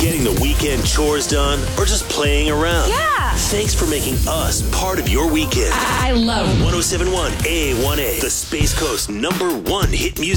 getting the weekend chores done, or just playing around. Yeah. Thanks for making us part of your weekend. I love 1071 A1A, the Space Coast #1 hit music